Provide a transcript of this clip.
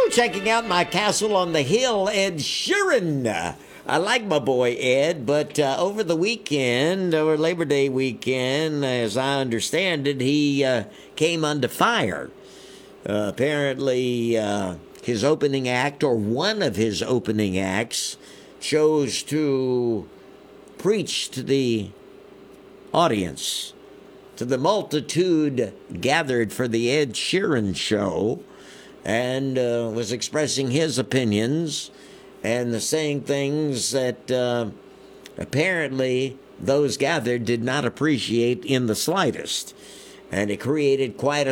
Checking out my castle on the hill, Ed Sheeran. I like my boy Ed, but over the weekend, or Labor Day weekend, as I understand it, he came under fire. Apparently, his opening act, or one of his opening acts, chose to preach to the audience, to the multitude gathered for the Ed Sheeran show, and was expressing his opinions and saying things that apparently those gathered did not appreciate in the slightest. And it created quite a